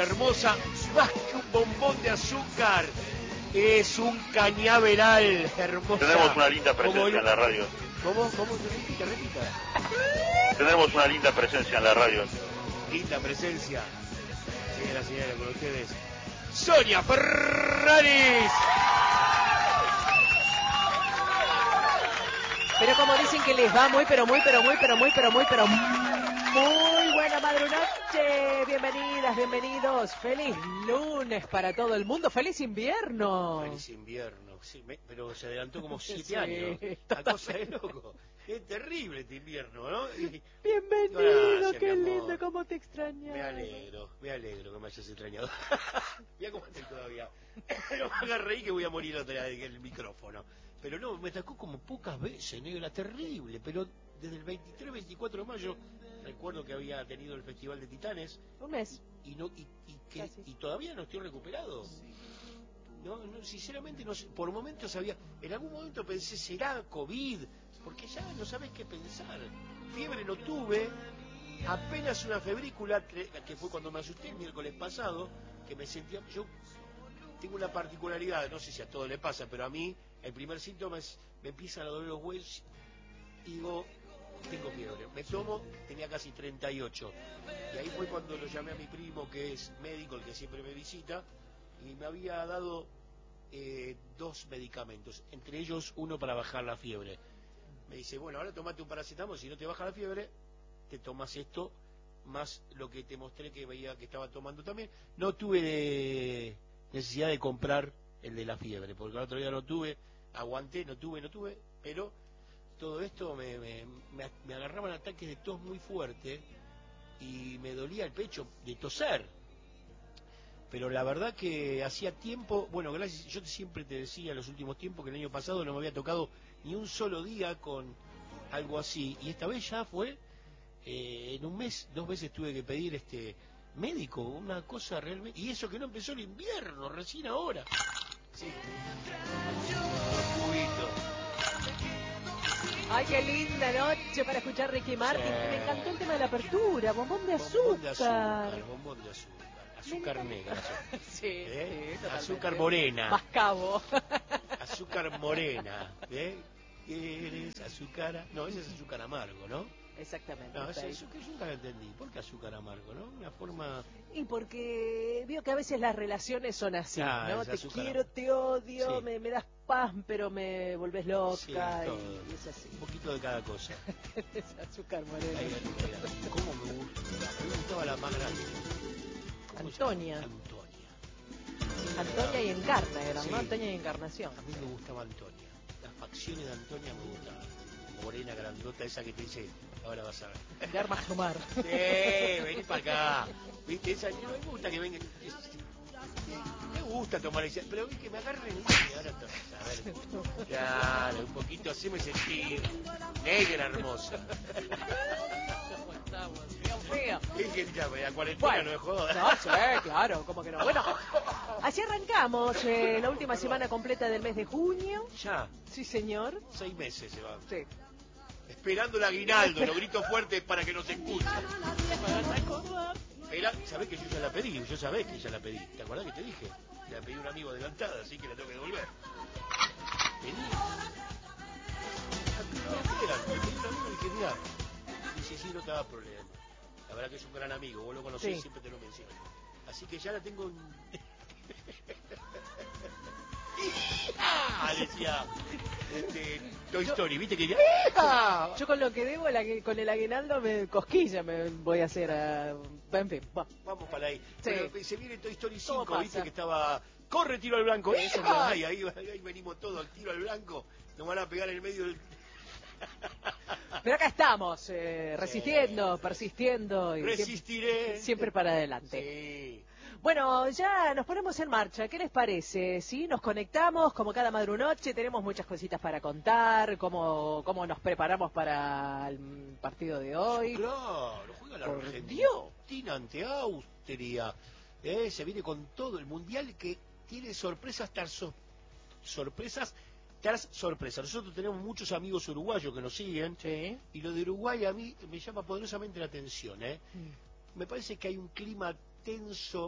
hermosa, más que un bombón de azúcar, es un cañaveral hermosa. Tenemos una linda presencia en la radio. ¿Cómo? Repita. Tenemos una linda presencia en la radio. Linda presencia. Señora, con ustedes, Sonia Ferraris. Pero como dicen que les va muy buena madrunoche. Bienvenidas, bienvenidos. Feliz lunes para todo el mundo. Feliz invierno. Feliz invierno, sí, pero se adelantó como 7 Sí, años. La cosa es loco. Es terrible este invierno, ¿no? Bienvenido, Gracias, qué mi amor. lindo, cómo te extraño. Me alegro que me hayas extrañado. Mira cómo estoy todavía. No me hagas reír que voy a morir otra vez en el micrófono. Pero no, me atacó como pocas veces, negra, terrible. Pero desde el 23-24 de mayo, recuerdo que había tenido el Festival de Titanes. Un mes. Y todavía no estoy recuperado. No, sinceramente, no sé, por momentos en algún momento pensé, ¿será COVID? Porque ya no sabes qué pensar. Fiebre no tuve, apenas una febrícula, que fue cuando me asusté el miércoles pasado, que me sentía... Yo tengo una particularidad, no sé si a todos le pasa, pero a mí el primer síntoma es, me empiezan a doler los huesos y digo, tengo fiebre. Me tomo, tenía casi 38. Y ahí fue cuando lo llamé a mi primo, que es médico, el que siempre me visita, y me había dado 2 medicamentos, entre ellos uno para bajar la fiebre. Me dice, bueno, ahora tomate un paracetamol, si no te baja la fiebre, te tomas esto, más lo que te mostré que veía que estaba tomando también. No tuve necesidad de comprar el de la fiebre, porque el otro día no tuve, aguanté, no tuve, pero todo esto me agarraban ataques de tos muy fuerte y me dolía el pecho de toser. Pero la verdad que hacía tiempo, bueno, gracias, yo siempre te decía en los últimos tiempos que el año pasado no me había tocado ni un solo día con algo así, y esta vez ya fue, en un mes, 2 veces tuve que pedir médico, una cosa realmente, y eso que no empezó el invierno, recién ahora. Sí. Ay, qué linda noche para escuchar Ricky Martin. Sí. Me encantó el tema de la apertura, bombón de azúcar. Bombón de azúcar, azúcar negra. Sí, sí, azúcar morena. Mascabo. Azúcar morena. ¿Eres azúcar? No, ese es azúcar amargo, ¿no? Exactamente. No, eso que yo nunca lo entendí. ¿Por qué azúcar amargo, no? Una forma... Y porque veo que a veces las relaciones son así, ¿no? Te quiero, te odio, sí. me das paz, pero me volvés loca, sí, y es así. Un poquito de cada cosa. Es azúcar morena. ¿Cómo me gusta? Me gustaba la más grande. Antonia. Antonia y Encarna eran, sí. ¿No? Antonia y Encarnación. A mí me gustaba Antonia. Las facciones de Antonia me gustaban. Morena, grandota, esa que te dice, ahora vas a ver. De armas tomar. Sí, vení para acá. ¿Viste? Esa, no me gusta que vengan. Me gusta tomar esa, pero que me agarren y ahora a ver. Claro, un poquito así me sentí negra hermosa. Es que ya, la cuarentena bueno, no es joda. No sé, claro, como que no. Bueno, así arrancamos la última semana completa del mes de junio. Ya. Sí, señor. 6 meses se van. Sí. Esperando el aguinaldo, los gritos fuertes para que nos escuchen. ¿Sabés que yo ya la pedí? Yo sabés que ya la pedí. ¿Te acordás que te dije? La pedí a un amigo adelantada, así que la tengo que devolver. Pedí. Le pedí a un amigo y dije, mirá. Dice, sí, no te da problema. La verdad que es un gran amigo, vos lo conocés, sí. Siempre te lo menciono. Así que ya la tengo en... decía Toy Story, ¿viste que ya? Yo con lo que debo, con el aguinaldo, cosquilla me voy a hacer. En fin, vamos para ahí. Sí. Pero se viene Toy Story 5, ¿viste? Que estaba... ¡Corre, tiro al blanco! Y ahí venimos todos al tiro al blanco. Nos van a pegar en el medio del... Pero acá estamos, resistiendo, persistiendo. Y resistiré. Siempre para adelante. Sí. Bueno, ya nos ponemos en marcha. ¿Qué les parece? ¿Sí? Nos conectamos como cada madrunoche. Tenemos muchas cositas para contar. Cómo nos preparamos para el partido de hoy. Claro, juega la Argentina ante Austria. Se viene con todo el mundial que tiene sorpresas tras sorpresas. Nosotros tenemos muchos amigos uruguayos que nos siguen. Sí. Y lo de Uruguay a mí me llama poderosamente la atención. Me parece que hay un clima tenso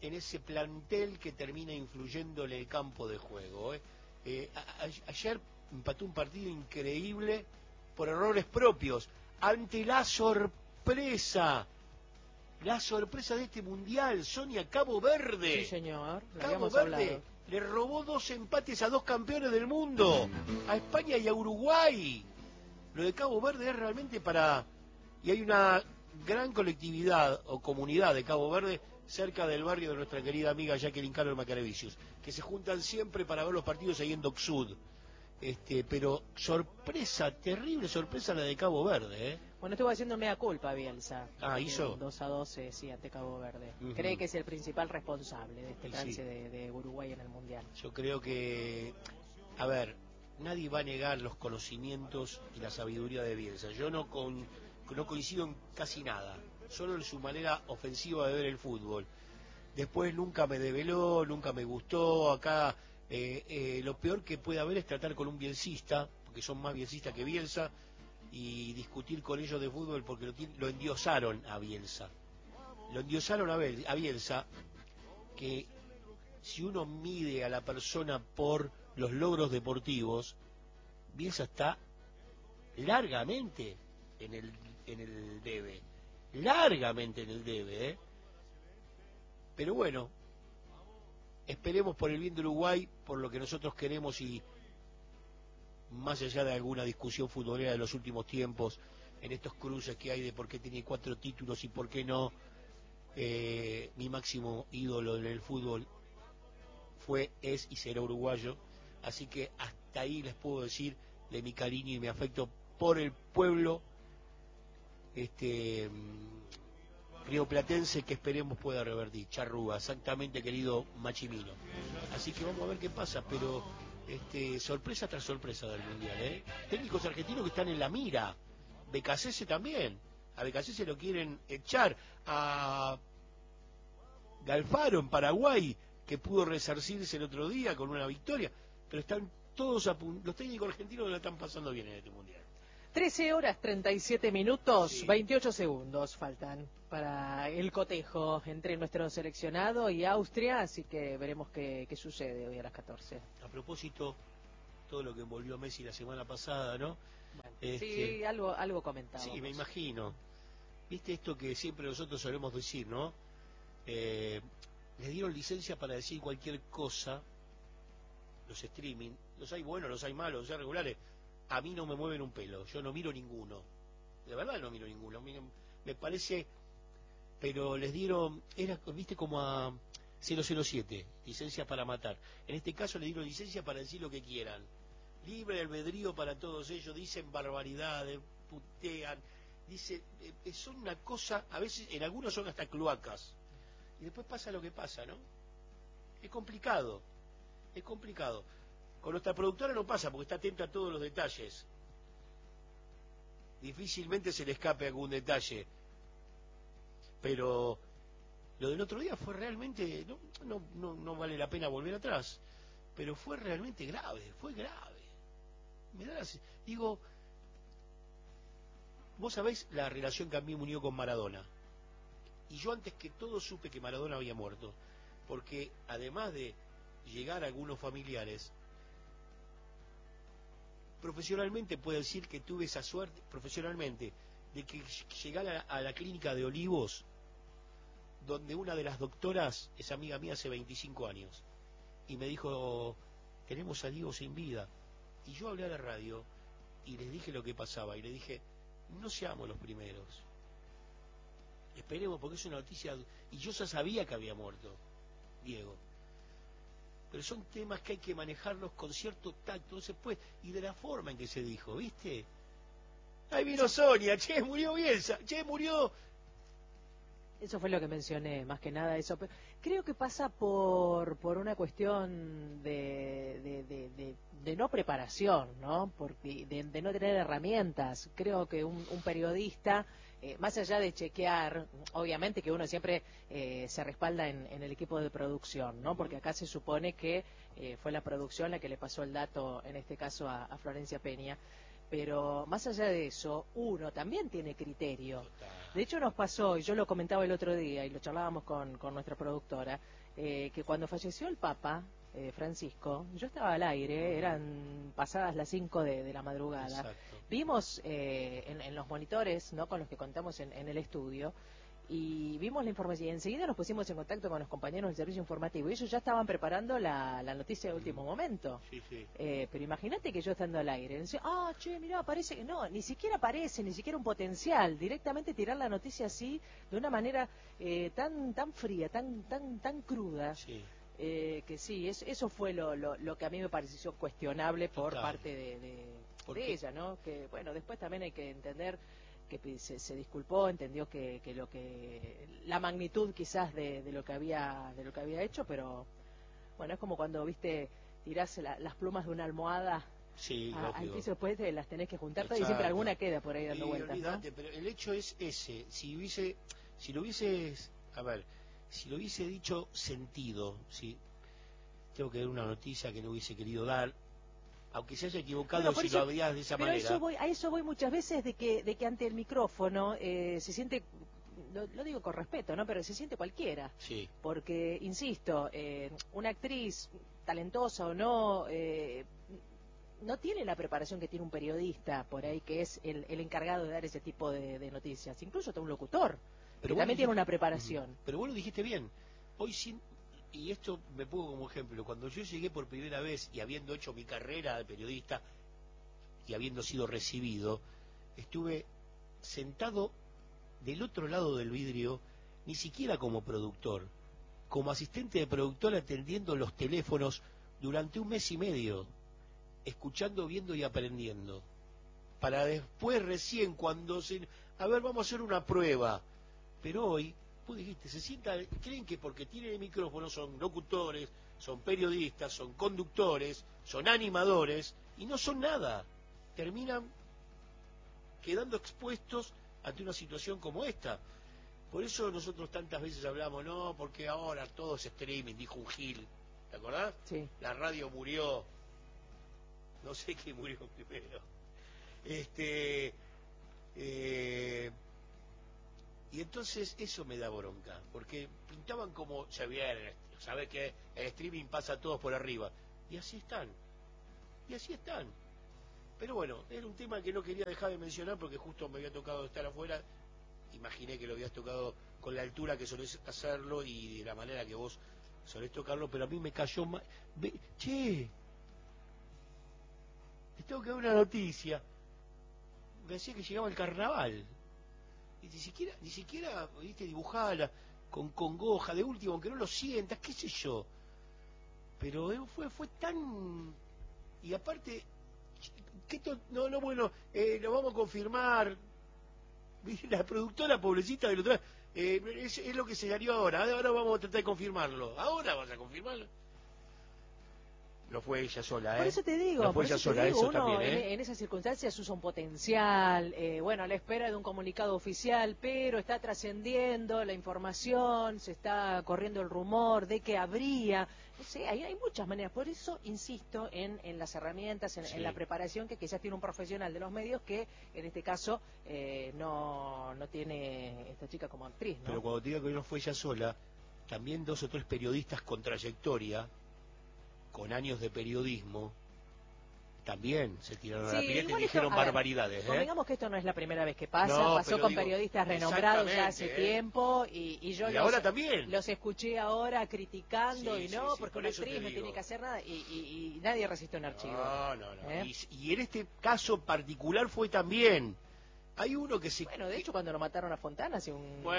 en ese plantel que termina influyendo en el campo de juego. Ayer empató un partido increíble por errores propios, ante la sorpresa de este mundial, Sonia, Cabo Verde. Sí, señor, Cabo Verde le robó 2 empates a 2 campeones del mundo, a España y a Uruguay. Lo de Cabo Verde es realmente y hay una gran colectividad o comunidad de Cabo Verde cerca del barrio de nuestra querida amiga Jacqueline Carol Macarevicius, que se juntan siempre para ver los partidos ahí en Docksud. Pero sorpresa, terrible sorpresa la de Cabo Verde, ¿eh? Bueno, estuvo haciendo mea culpa Bielsa. ¿Hizo? 2-2, sí, ante Cabo Verde. Cree que es el principal responsable de este trance de Uruguay en el Mundial. Yo creo que, a ver, nadie va a negar los conocimientos y la sabiduría de Bielsa. Yo no coincido en casi nada, solo en su manera ofensiva de ver el fútbol. Después nunca me develó, nunca me gustó. Acá lo peor que puede haber es tratar con un bielcista, porque son más bielcistas que Bielsa, y discutir con ellos de fútbol porque lo endiosaron a Bielsa. Lo endiosaron a Bielsa, que si uno mide a la persona por los logros deportivos, Bielsa está largamente en el debe. Largamente en el debe, ¿eh? Pero bueno, esperemos por el bien de Uruguay, por lo que nosotros queremos y más allá de alguna discusión futbolera de los últimos tiempos, en estos cruces que hay de por qué tiene 4 títulos y por qué no, mi máximo ídolo en el fútbol es y será uruguayo, así que hasta ahí les puedo decir de mi cariño y mi afecto por el pueblo rioplatense, que esperemos pueda revertir. Charrúa, exactamente, querido Machimino. Así que vamos a ver qué pasa, pero sorpresa tras sorpresa del Mundial, ¿eh? Técnicos argentinos que están en la mira. Becasese también. A Becasese lo quieren echar. A Galfaro en Paraguay, que pudo resarcirse el otro día con una victoria. Pero están todos los técnicos argentinos lo están pasando bien en este Mundial. 13 horas 37 minutos, Sí. 28 segundos faltan para el cotejo entre nuestro seleccionado y Austria, así que veremos qué sucede hoy a las 14. A propósito, todo lo que envolvió a Messi la semana pasada, ¿no? Bueno, sí, algo comentábamos. Sí, me imagino. ¿Viste esto que siempre nosotros solemos decir, no? Les dieron licencia para decir cualquier cosa, los streaming, los hay buenos, los hay malos, los hay regulares. A mí no me mueven un pelo, yo no miro ninguno, de verdad no miro ninguno, me parece, pero les dieron, viste, como a 007, licencia para matar. En este caso le dieron licencia para decir lo que quieran, libre albedrío para todos ellos, dicen barbaridades, putean, son una cosa, a veces en algunos son hasta cloacas, y después pasa lo que pasa, ¿no? Es complicado. Con nuestra productora no pasa porque está atenta a todos los detalles. Difícilmente se le escape algún detalle. Pero lo del otro día fue realmente, no vale la pena volver atrás, pero fue realmente grave, Me da digo, vos sabéis la relación que a mí me unió con Maradona. Y yo antes que todo supe que Maradona había muerto, porque además de llegar a algunos familiares, profesionalmente puedo decir que tuve esa suerte, profesionalmente, de que llegara a la clínica de Olivos, donde una de las doctoras es amiga mía hace 25 años, y me dijo, tenemos a Diego sin vida. Y yo hablé a la radio, y les dije lo que pasaba, y le dije, no seamos los primeros, esperemos, porque es una noticia, y yo ya sabía que había muerto Diego. Pero son temas que hay que manejarlos con cierto tacto, no se puede, y de la forma en que se dijo, ¿viste? Ahí vino Sonia, murió Bielsa, murió. Eso fue lo que mencioné, más que nada eso. Pero creo que pasa por una cuestión de no preparación, ¿no? Porque de no tener herramientas. Creo que un periodista, más allá de chequear, obviamente que uno siempre se respalda en el equipo de producción, ¿no? Porque acá se supone que fue la producción la que le pasó el dato, en este caso a Florencia Peña. pero más allá de eso, uno también tiene criterio. De hecho nos pasó, y yo lo comentaba el otro día, y lo charlábamos con nuestra productora, que cuando falleció el Papa, Francisco, yo estaba al aire, eran pasadas las 5 de la madrugada. Exacto. Vimos en los monitores, ¿no?, con los que contamos en el estudio, y vimos la información y enseguida nos pusimos en contacto con los compañeros del servicio informativo y ellos ya estaban preparando la noticia de último momento. Sí, sí. Pero imagínate que yo estando al aire, decía, che, mirá, parece que no, ni siquiera aparece, ni siquiera un potencial, directamente tirar la noticia así, de una manera tan fría, tan cruda. Sí. Que sí, eso fue lo que a mí me pareció cuestionable por parte de ella, ¿no? Que bueno, después también hay que entender que se disculpó, entendió que la magnitud quizás de lo que había hecho, pero bueno, es como cuando tirás las plumas de una almohada al piso, después las tenés que juntar todas y siempre alguna queda por ahí dando vueltas, olvídate, ¿no? Pero el hecho es ese, si lo hubiese dicho sentido, si tengo que dar una noticia que no hubiese querido dar, aunque se haya equivocado, si lo habías de esa manera. A eso voy muchas veces de que ante el micrófono se siente, lo digo con respeto, ¿no?, pero se siente cualquiera. Sí. Porque, insisto, una actriz, talentosa o no, no tiene la preparación que tiene un periodista por ahí, que es el encargado de dar ese tipo de noticias. Incluso hasta un locutor, que también tiene una preparación. Pero vos lo dijiste bien. Hoy y esto me pongo como ejemplo, cuando yo llegué por primera vez y habiendo hecho mi carrera de periodista y habiendo sido recibido, estuve sentado del otro lado del vidrio, ni siquiera como productor, como asistente de productor, atendiendo los teléfonos durante 1 mes y medio, escuchando, viendo y aprendiendo, para después recién a ver, vamos a hacer una prueba. Pero hoy, vos dijiste, creen que porque tienen el micrófono son locutores, son periodistas, son conductores, son animadores, y no son nada. Terminan quedando expuestos ante una situación como esta. Por eso nosotros tantas veces hablamos, no, porque ahora todo es streaming, dijo un Gil, ¿te acordás? Sí. La radio murió, no sé qué murió primero. Y entonces eso me da bronca, porque pintaban como, sabés que el streaming pasa a todos por arriba, y así están. Pero bueno, era un tema que no quería dejar de mencionar porque justo me había tocado estar afuera, imaginé que lo habías tocado con la altura que solés hacerlo y de la manera que vos solés tocarlo, pero a mí me cayó mal. Che, te tengo que dar una noticia. Me decía que llegaba el carnaval. Y ni siquiera viste, dibujala con congoja, de último, aunque no lo sientas, qué sé yo. Pero fue tan... Y aparte, bueno, lo vamos a confirmar. La productora, pobrecita del otro, es lo que se salió ahora vamos a tratar de confirmarlo. ¿Ahora vas a confirmarlo? No fue ella sola, ¿eh? Por eso te digo, no fue ella sola, eso uno también, ¿eh? en esas circunstancias usa un potencial, bueno, a la espera de un comunicado oficial, pero está trascendiendo la información, se está corriendo el rumor de que habría, no sé, hay muchas maneras. Por eso insisto en las herramientas, en la preparación que quizás tiene un profesional de los medios que en este caso no tiene esta chica como actriz, ¿no? Pero cuando te digo que no fue ella sola, también 2 o 3 periodistas con trayectoria, con años de periodismo, también se tiraron a la pileta y dijeron barbaridades. Convengamos que esto no es la primera vez que pasa, No, pasó con periodistas renombrados ya hace tiempo, y yo ahora también los escuché ahora criticando, porque una eso actriz no tiene que hacer nada, y nadie resiste un archivo. No. Y en este caso particular fue también. Hay uno que se... Bueno, de hecho cuando lo mataron a Fontana hace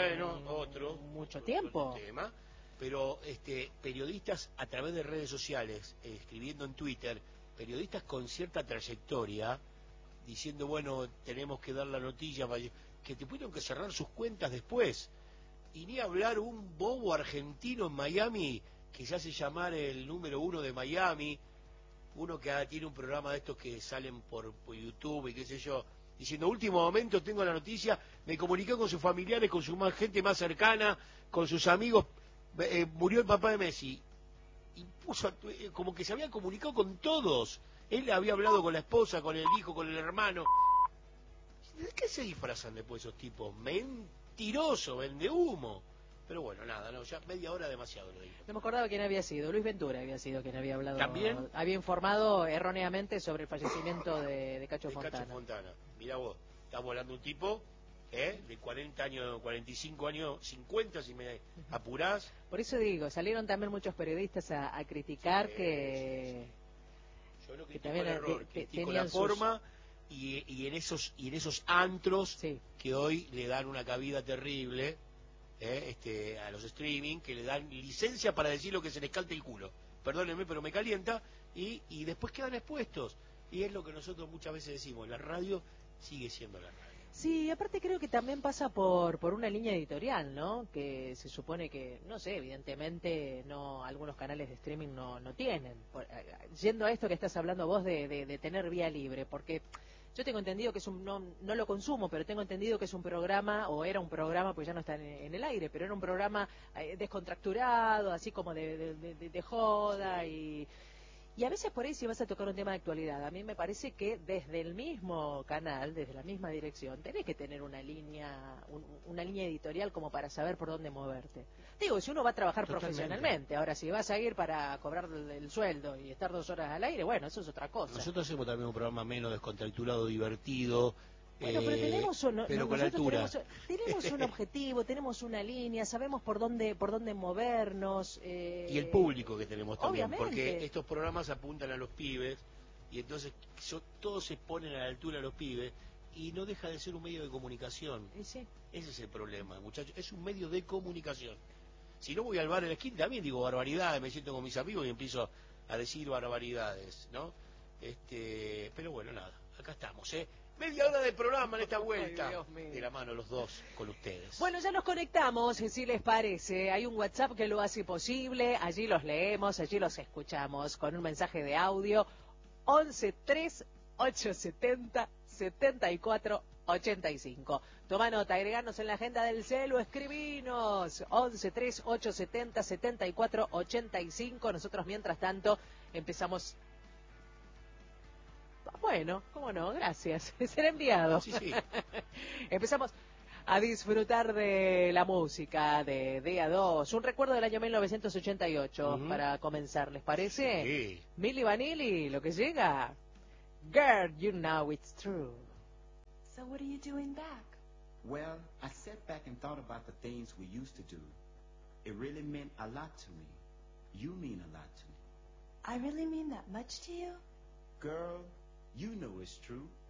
mucho tiempo. Otro tema. Pero periodistas a través de redes sociales, escribiendo en Twitter, periodistas con cierta trayectoria, diciendo, bueno, tenemos que dar la noticia, que te tuvieron que cerrar sus cuentas después. Y ni hablar un bobo argentino en Miami, que se hace llamar el número 1 de Miami, uno que tiene un programa de estos que salen por YouTube y qué sé yo, diciendo, último momento tengo la noticia, me comuniqué con sus familiares, con su gente más cercana, con sus amigos, murió el papá de Messi, y puso como que se había comunicado con todos, Él había hablado con la esposa, con el hijo, con el hermano. ¿De qué se disfrazan después esos tipos? Mentiroso, vende humo. Pero bueno, nada, no, ya media hora demasiado lo digo. No me acordaba quién había sido. Luis Ventura había sido quien había hablado. ¿También? Había informado erróneamente sobre el fallecimiento de Cacho Fontana. Cacho Fontana. Mirá vos, estamos hablando de un tipo de 40 años, 45 años, 50 si me apurás. Por eso digo, salieron también muchos periodistas a criticar que... Yo no que critico el error, critico la tenían forma y en esos antros Sí. que hoy le dan una cabida terrible a los streaming, que le dan licencia para decir lo que se les cante el culo. Perdónenme, pero me calienta y después quedan expuestos. Y es lo que nosotros muchas veces decimos, la radio sigue siendo la radio. Sí, aparte creo que también pasa por una línea editorial, ¿no? Que se supone que, no sé, evidentemente no algunos canales de streaming no tienen. Yendo a esto que estás hablando vos de tener vía libre, porque yo tengo entendido que es no lo consumo, pero tengo entendido que es un programa, o era un programa, pues ya no está en el aire, pero era un programa descontracturado, así como de joda y a veces por ahí si vas a tocar un tema de actualidad, a mí me parece que desde el mismo canal, desde la misma dirección, tenés que tener una línea editorial como para saber por dónde moverte. Digo, si uno va a trabajar Totalmente. profesionalmente, ahora si vas a ir para cobrar el sueldo y estar 2 horas al aire, bueno, eso es otra cosa. Nosotros hacemos también un programa menos descontracturado, divertido. Bueno, pero tenemos pero con altura. tenemos un objetivo, tenemos una línea, sabemos por dónde movernos. Y el público que tenemos también, obviamente. porque estos programas apuntan a los pibes y entonces todos se ponen a la altura de los pibes y no deja de ser un medio de comunicación. Sí. Ese es el problema, muchachos, es un medio de comunicación. Si no voy al bar en la esquina también digo barbaridades, me siento con mis amigos y empiezo a decir barbaridades, ¿no? Pero bueno, nada, acá estamos, Media hora de programa en esta vuelta. Ay, de la mano los dos con ustedes. Bueno, ya nos conectamos, si les parece. Hay un WhatsApp que lo hace posible. Allí los leemos, allí los escuchamos con un mensaje de audio 113870-7485. Toma nota, agreganos en la agenda del celo, escribinos 113870-7485. Nosotros, mientras tanto, empezamos... Bueno, cómo no, gracias. Será enviado. Sí, sí. Empezamos a disfrutar de la música de DA2. Un recuerdo del año 1988 para comenzar, ¿les parece? Sí. Milli Vanilli, lo que llega. Girl, you know it's true. So what are you doing back? Well, I sat back and thought about the things we used to do. It really meant a lot to me. You mean a lot to me. I really mean that much to you? Girl, you know it's true.